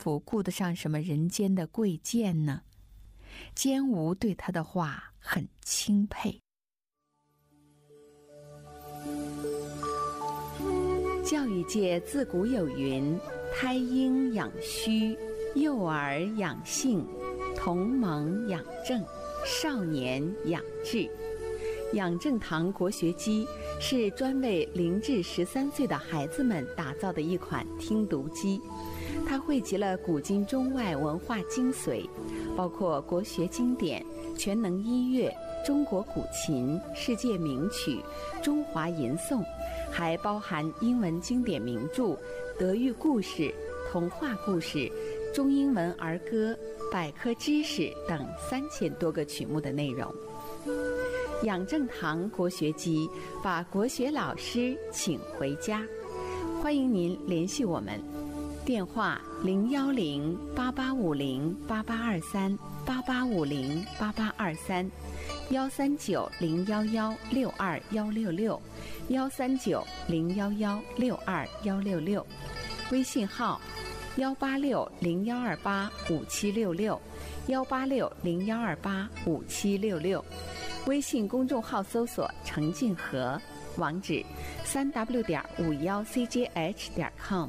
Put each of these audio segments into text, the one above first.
夫顾得上什么人间的贵贱呢？坚吾对他的话很钦佩。教育界自古有云：胎婴养虚，幼儿养性，同盟养正，少年养志。养正堂国学机是专为0至13岁的孩子们打造的一款听读机，它汇集了古今中外文化精髓，包括国学经典、全能音乐、中国古琴、世界名曲、中华吟颂，还包含英文经典名著、德育故事、童话故事、中英文儿歌、百科知识等3000多个曲目的内容。养正堂国学机把国学老师请回家，欢迎您联系我们，电话0808851882388216266，13901116266，微信号18601285766，18601285766。微信公众号搜索程静和，网址3w.51cjh.com。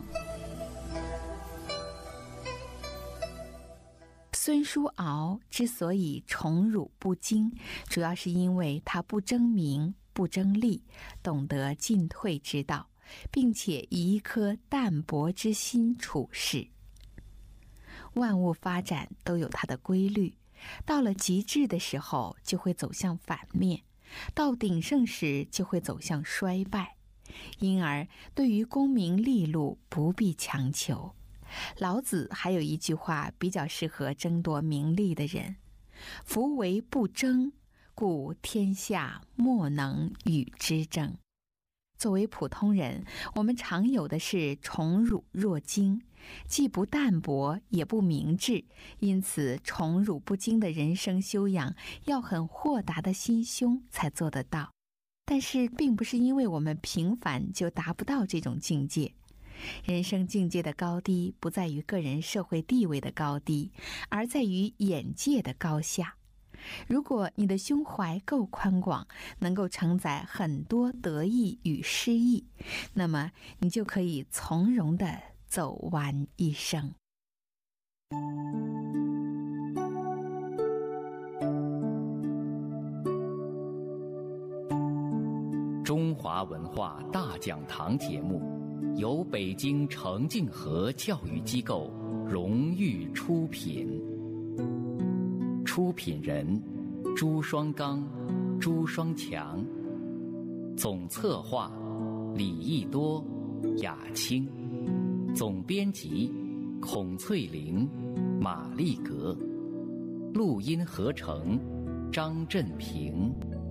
孙叔敖之所以宠辱不惊，主要是因为他不争名不争利，懂得进退之道，并且以一颗淡泊之心处事。万物发展都有它的规律，到了极致的时候就会走向反面，到鼎盛时就会走向衰败，因而对于功名利禄不必强求。老子还有一句话比较适合争夺名利的人：夫唯不争，故天下莫能与之争。作为普通人，我们常有的是宠辱若惊，既不淡泊也不明智，因此宠辱不惊的人生修养要很豁达的心胸才做得到。但是并不是因为我们平凡就达不到这种境界。人生境界的高低不在于个人社会地位的高低，而在于眼界的高下。如果你的胸怀够宽广，能够承载很多得意与失意，那么你就可以从容地走完一生。 中华文化大讲堂节目由北京程静和教育机构荣誉出品。出品人朱双刚、朱双强，总策划李义多、雅青，总编辑孔翠玲、马丽格，录音合成张振平。